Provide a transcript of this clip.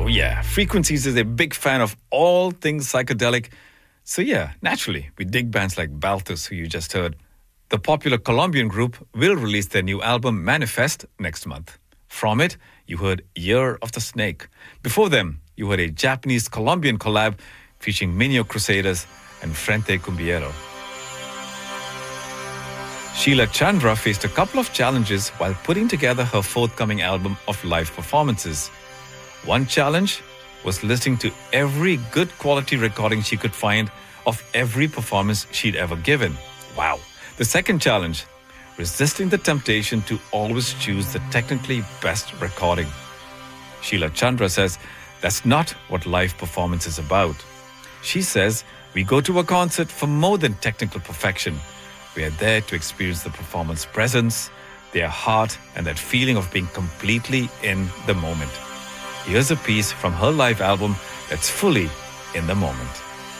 Oh yeah, Frequencies is a big fan of all things psychedelic. So yeah, naturally, we dig bands like Balthus, who you just heard. The popular Colombian group will release their new album Manifest next month. From it, you heard Year of the Snake. Before them, you heard a Japanese-Colombian collab featuring Minio Crusaders and Frente Cumbiero. Sheila Chandra faced a couple of challenges while putting together her forthcoming album of live performances. One challenge was listening to every good quality recording she could find of every performance she'd ever given. Wow. The second challenge, resisting the temptation to always choose the technically best recording. Sheila Chandra says that's not what live performance is about. She says we go to a concert for more than technical perfection. We are there to experience the performance presence, their heart, and that feeling of being completely in the moment. Here's a piece from her live album that's fully in the moment.